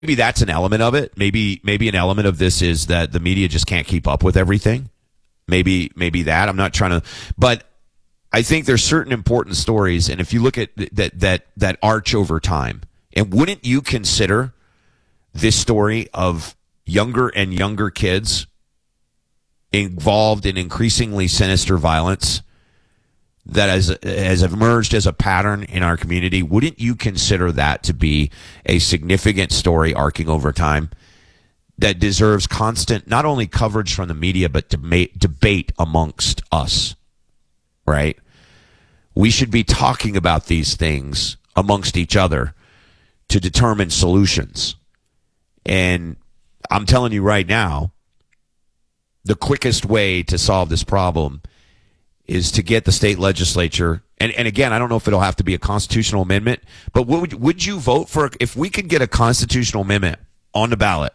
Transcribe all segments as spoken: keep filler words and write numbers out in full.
maybe that's an element of it. Maybe maybe an element of this is that the media just can't keep up with everything. Maybe maybe that. I'm not trying to, but I think there's certain important stories, and if you look at that that that arch over time, and wouldn't you consider this story of younger and younger kids involved in increasingly sinister violence that has has emerged as a pattern in our community? Wouldn't you consider that to be a significant story arcing over time that deserves constant, not only coverage from the media, but debate, debate amongst us, right? We should be talking about these things amongst each other to determine solutions. And I'm telling you right now, the quickest way to solve this problem is to get the state legislature, and, and again, I don't know if it'll have to be a constitutional amendment, but would, would you vote for, if we could get a constitutional amendment on the ballot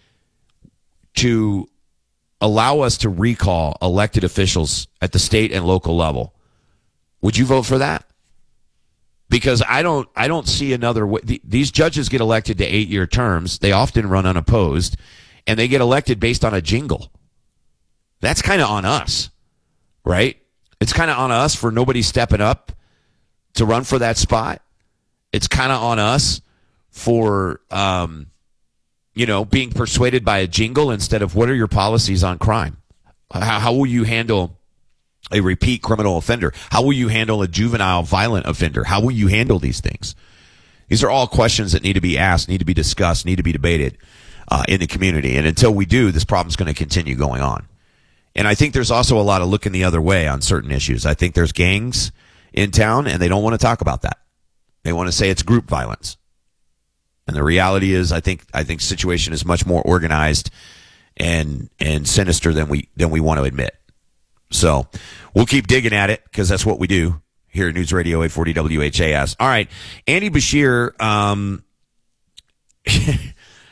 to allow us to recall elected officials at the state and local level, would you vote for that? Because I don't, I don't see another way. These judges get elected to eight-year terms. They often run unopposed, and they get elected based on a jingle. That's kind of on us, right? It's kind of on us for nobody stepping up to run for that spot. It's kind of on us for, um, you know, being persuaded by a jingle instead of what are your policies on crime? How, how will you handle a repeat criminal offender? How will you handle a juvenile violent offender? How will you handle these things? These are all questions that need to be asked, need to be discussed, need to be debated uh, in the community. And until we do, this problem's going to continue going on. And I think there's also a lot of looking the other way on certain issues. I think there's gangs in town, and they don't want to talk about that. They want to say it's group violence. And the reality is, I think I think the situation is much more organized and and sinister than we than we want to admit. So we'll keep digging at it because that's what we do here at News Radio eight forty W H A S. All right, Andy Beshear. Um, I,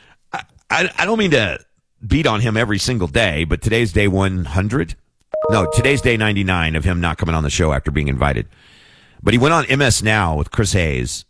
I don't mean to beat on him every single day, but today's day one hundred. No, today's day ninety-nine of him not coming on the show after being invited. But he went on M S Now with Chris Hayes,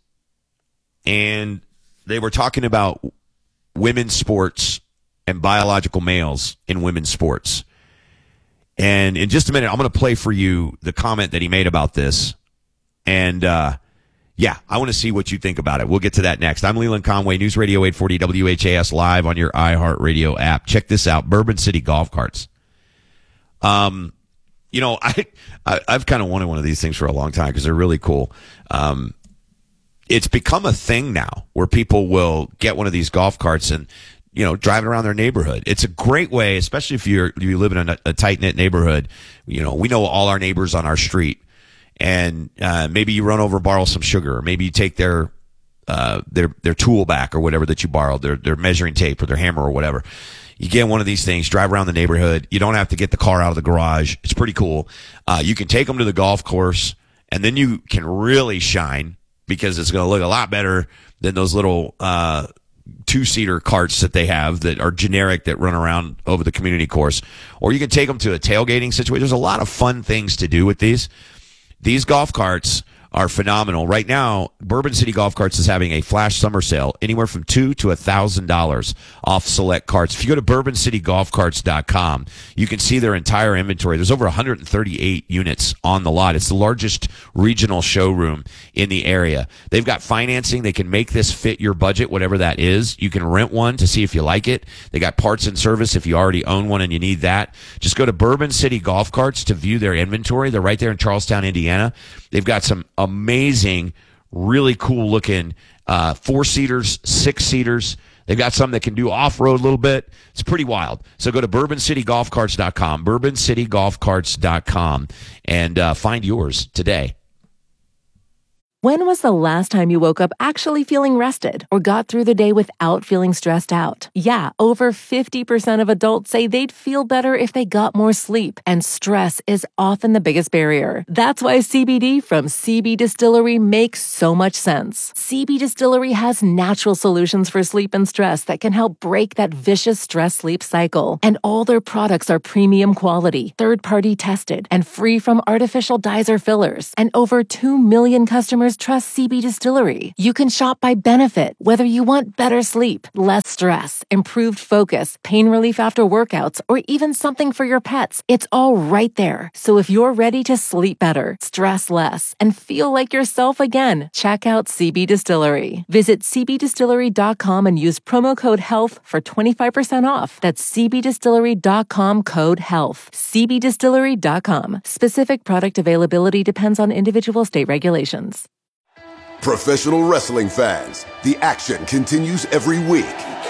and they were talking about women's sports and biological males in women's sports. And in just a minute, I'm going to play for you the comment that he made about this. And, uh, yeah, I want to see what you think about it. We'll get to that next. I'm Leland Conway, News Radio eight forty W H A S, live on your iHeartRadio app. Check this out, Bourbon City Golf Carts. Um, you know, I, I I've kind of wanted one of these things for a long time because they're really cool. Um, it's become a thing now where people will get one of these golf carts and, you know, driving around their neighborhood. It's a great way, especially if you're, you live in a, a tight-knit neighborhood. You know, we know all our neighbors on our street. And uh, maybe you run over, borrow some sugar, or maybe you take their uh, their their tool back or whatever that you borrowed, their their measuring tape or their hammer or whatever. You get one of these things, drive around the neighborhood. You don't have to get the car out of the garage. It's pretty cool. Uh, you can take them to the golf course, and then you can really shine because it's going to look a lot better than those little uh, two-seater carts that they have that are generic that run around over the community course. Or you can take them to a tailgating situation. There's a lot of fun things to do with these. These golf carts are phenomenal. Right now, Bourbon City Golf Carts is having a flash summer sale, anywhere from two to a thousand dollars off select carts. If you go to bourbon city golf carts dot com, you can see their entire inventory. There's over one hundred thirty-eight units on the lot. It's the largest regional showroom in the area. They've got financing. They can make this fit your budget, whatever that is. You can rent one to see if you like it. They got parts and service if you already own one and you need that. Just go to Bourbon City Golf Carts to view their inventory. They're right there in Charlestown, Indiana. They've got some amazing, really cool looking uh, four-seaters, six-seaters. They've got some that can do off-road a little bit. It's pretty wild. So go to bourbon city golf carts dot com, bourbon city golf carts dot com, and uh, find yours today. When was the last time you woke up actually feeling rested or got through the day without feeling stressed out? Yeah, over fifty percent of adults say they'd feel better if they got more sleep, and stress is often the biggest barrier. That's why C B D from C B Distillery makes so much sense. C B Distillery has natural solutions for sleep and stress that can help break that vicious stress-sleep cycle. And all their products are premium quality, third-party tested, and free from artificial dyes or fillers. And over two million customers customers trust C B Distillery. You can shop by benefit, whether you want better sleep, less stress, improved focus, pain relief after workouts, or even something for your pets. It's all right there. So if you're ready to sleep better, stress less, and feel like yourself again, check out C B Distillery. Visit c b distillery dot com and use promo code HEALTH for twenty-five percent off. That's c b distillery dot com code HEALTH. c b distillery dot com. Specific product availability depends on individual state regulations. Professional wrestling fans, the action continues every week.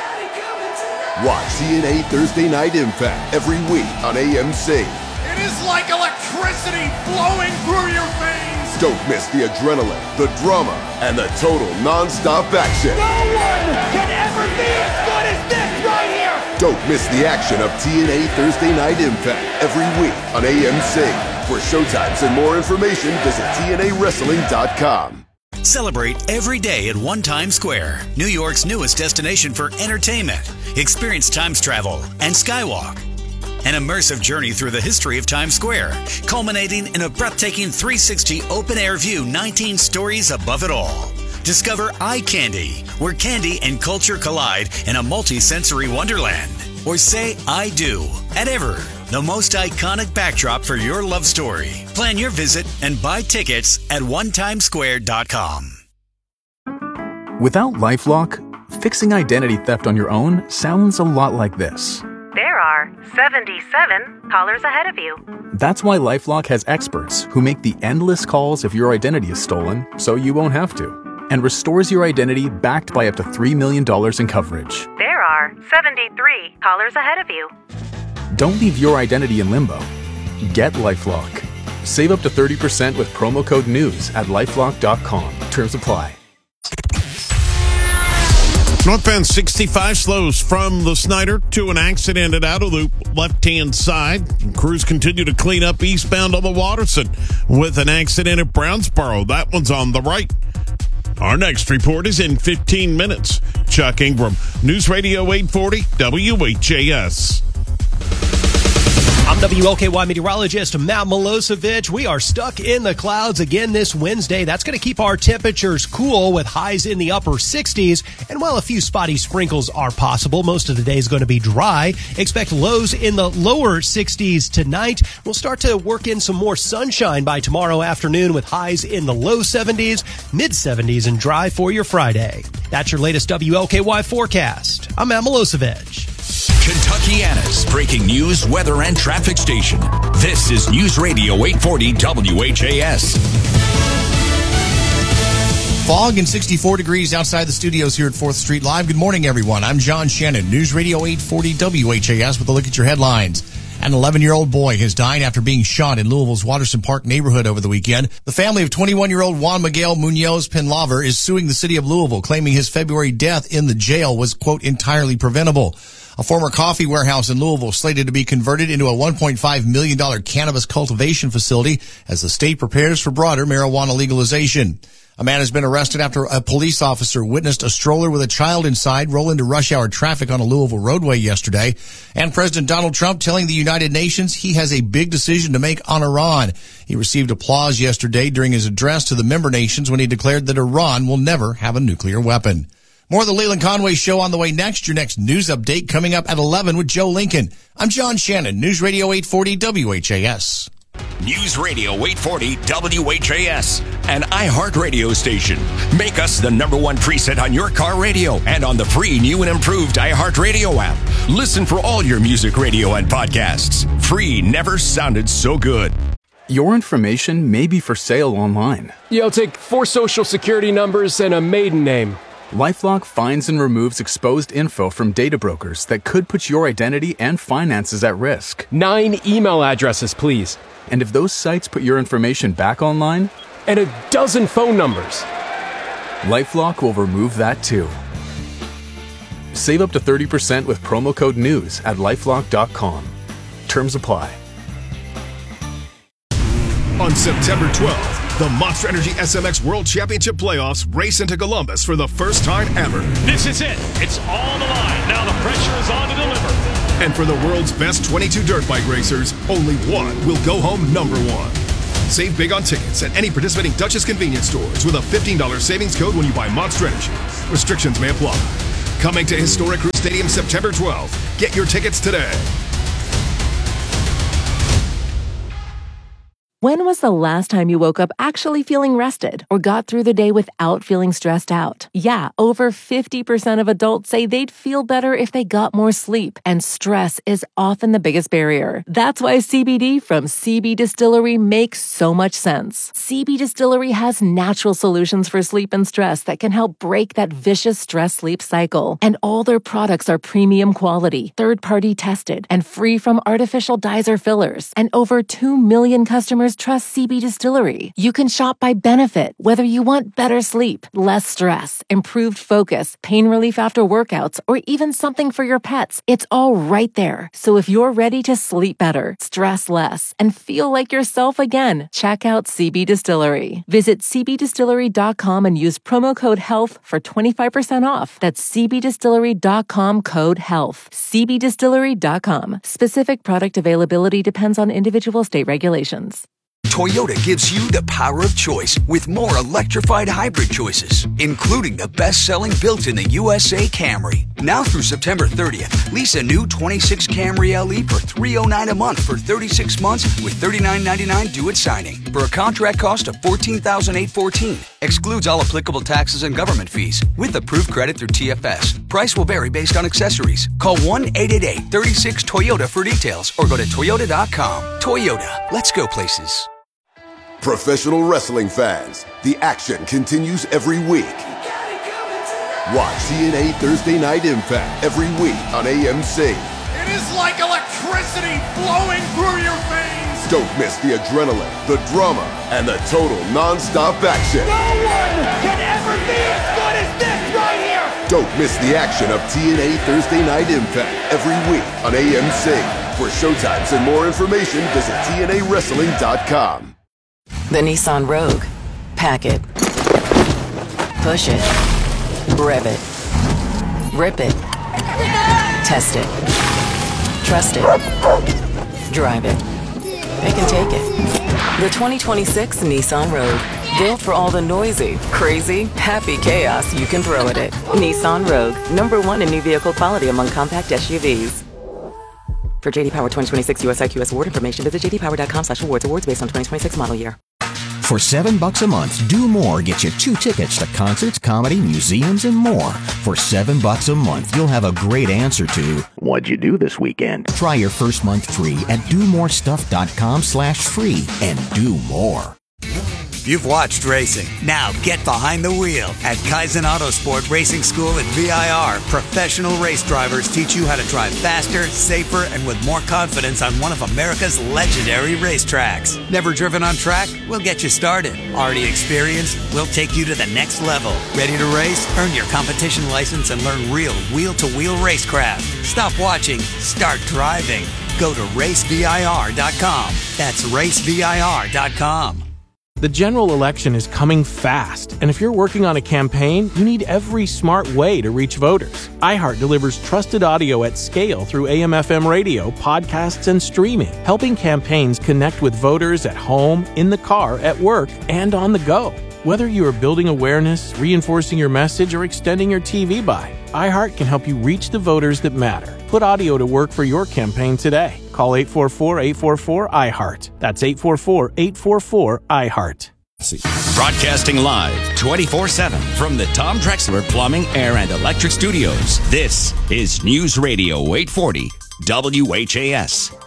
Watch T N A Thursday Night Impact every week on A M C. It is like electricity flowing through your veins. Don't miss the adrenaline, the drama, and the total non-stop action. No one can ever be as good as this right here. Don't miss the action of T N A Thursday Night Impact every week on A M C. For showtimes and more information, visit T N A wrestling dot com. Celebrate every day at One Times Square, New York's newest destination for entertainment. Experience Times Travel and Skywalk. An immersive journey through the history of Times Square, culminating in a breathtaking three sixty open-air view, nineteen stories above it all. Discover Eye Candy, where candy and culture collide in a multi-sensory wonderland. Or say I do at Ever, the most iconic backdrop for your love story. Plan your visit and buy tickets at one times square dot com. Without LifeLock, fixing identity theft on your own sounds a lot like this. There are seventy-seven callers ahead of you. That's why LifeLock has experts who make the endless calls if your identity is stolen, so you won't have to, and restores your identity backed by up to three million dollars in coverage. There are seventy-three callers ahead of you. Don't leave your identity in limbo. Get LifeLock. Save up to thirty percent with promo code NEWS at lifelock dot com. Terms apply. Northbound sixty-five slows from the Snyder to an accident at Outer Loop, left-hand side. Crews continue to clean up eastbound on the Watterson with an accident at Brownsboro. That one's on the right. Our next report is in fifteen minutes. Chuck Ingram, News Radio eight forty W H A S. I'm W L K Y meteorologist Matt Milosevic. We are stuck in the clouds again this Wednesday. That's going to keep our temperatures cool with highs in the upper sixties. And while a few spotty sprinkles are possible, most of the day is going to be dry. Expect lows in the lower sixties tonight. We'll start to work in some more sunshine by tomorrow afternoon with highs in the low seventies, mid seventies, and dry for your Friday. That's your latest W L K Y forecast. I'm Matt Milosevic. Kentuckiana's breaking news, weather, and traffic station. This is News Radio eight forty W H A S. Fog and sixty-four degrees outside the studios here at fourth Street Live. Good morning, everyone. I'm John Shannon, News Radio eight forty W H A S with a look at your headlines. An eleven-year-old boy has died after being shot in Louisville's Watterson Park neighborhood over the weekend. The family of twenty-one-year-old Juan Miguel Munoz Penlaver is suing the city of Louisville, claiming his February death in the jail was, quote, entirely preventable. A former coffee warehouse in Louisville slated to be converted into a one point five million dollars cannabis cultivation facility as the state prepares for broader marijuana legalization. A man has been arrested after a police officer witnessed a stroller with a child inside roll into rush hour traffic on a Louisville roadway yesterday. And President Donald Trump telling the United Nations he has a big decision to make on Iran. He received applause yesterday during his address to the member nations when he declared that Iran will never have a nuclear weapon. More of the Leland Conway Show on the way next. Your next news update coming up at eleven with Joe Lincoln. I'm John Shannon, News Radio eight forty W H A S. News Radio eight forty W H A S, an iHeartRadio station. Make us the number one preset on your car radio and on the free new and improved iHeartRadio app. Listen for all your music, radio, and podcasts. Free never sounded so good. Your information may be for sale online. You'll take four social security numbers and a maiden name. LifeLock finds and removes exposed info from data brokers that could put your identity and finances at risk. Nine email addresses, please. And if those sites put your information back online? And a dozen phone numbers. LifeLock will remove that too. Save up to thirty percent with promo code NEWS at lifelock dot com. Terms apply. On September twelfth, the Monster Energy S M X World Championship Playoffs race into Columbus for the first time ever. This is it. It's all on the line. Now the pressure is on to deliver. And for the world's best twenty-two dirt bike racers, only one will go home number one. Save big on tickets at any participating Duchess convenience stores with a fifteen dollars savings code when you buy Monster Energy. Restrictions may apply. Coming to historic Cruise Stadium September twelfth. Get your tickets today. When was the last time you woke up actually feeling rested or got through the day without feeling stressed out? Yeah, over fifty percent of adults say they'd feel better if they got more sleep, and stress is often the biggest barrier. That's why C B D from C B Distillery makes so much sense. C B Distillery has natural solutions for sleep and stress that can help break that vicious stress-sleep cycle. And all their products are premium quality, third-party tested, and free from artificial dyes or fillers. And over two million customers trust C B Distillery. You can shop by benefit, whether you want better sleep, less stress, improved focus, pain relief after workouts, or even something for your pets. It's all right there. So if you're ready to sleep better, stress less, and feel like yourself again, check out C B Distillery. Visit c b distillery dot com and use promo code HEALTH for twenty-five percent off. That's c b distillery dot com code HEALTH. c b distillery dot com. Specific product availability depends on individual state regulations. Toyota gives you the power of choice with more electrified hybrid choices, including the best-selling built in the U S A Camry. Now through September thirtieth, lease a new twenty-six Camry L E for three hundred nine dollars a month for thirty-six months with thirty-nine ninety-nine due at signing for a contract cost of fourteen thousand eight hundred fourteen dollars. Excludes all applicable taxes and government fees with approved credit through T F S. Price will vary based on accessories. Call one eight eight eight, three six, Toyota for details or go to toyota dot com. Toyota, let's go places. Professional wrestling fans, the action continues every week. Watch T N A Thursday Night Impact every week on A M C. It is like electricity flowing through your veins. Don't miss the adrenaline, the drama, and the total non-stop action. No one can ever be as good as this right here. Don't miss the action of T N A Thursday Night Impact every week on A M C. For showtimes and more information, visit T N A wrestling dot com. The Nissan Rogue. Pack it. Push it. Rev it. Rip it. Test it. Trust it. Drive it. Pick and take it. The twenty twenty-six Nissan Rogue. Built for all the noisy, crazy, happy chaos you can throw at it. Nissan Rogue. Number one in new vehicle quality among compact S U Vs. For J D Power twenty twenty-six U S I Q S award information, visit j d power dot com slash awards. Awards based on twenty twenty-six model year. For seven bucks a month, Do More gets you two tickets to concerts, comedy, museums, and more. For seven bucks a month, you'll have a great answer to what'd you do this weekend? Try your first month free at do more stuff dot com slash free and do more. You've watched racing. Now get behind the wheel. At Kaizen Autosport Racing School at V I R, professional race drivers teach you how to drive faster, safer, and with more confidence on one of America's legendary racetracks. Never driven on track? We'll get you started. Already experienced? We'll take you to the next level. Ready to race? Earn your competition license and learn real wheel-to-wheel racecraft. Stop watching. Start driving. Go to race V I R dot com. That's race V I R dot com. The general election is coming fast, and if you're working on a campaign, you need every smart way to reach voters. iHeart delivers trusted audio at scale through A M F M radio, podcasts, and streaming, helping campaigns connect with voters at home, in the car, at work, and on the go. Whether you are building awareness, reinforcing your message, or extending your T V buy, iHeart can help you reach the voters that matter. Put audio to work for your campaign today. Call eight four four, eight four four, I heart. That's eight four four, eight four four, I heart. Broadcasting live twenty-four seven from the Tom Drexler Plumbing, Air, and Electric Studios. This is News Radio eight forty W H A S.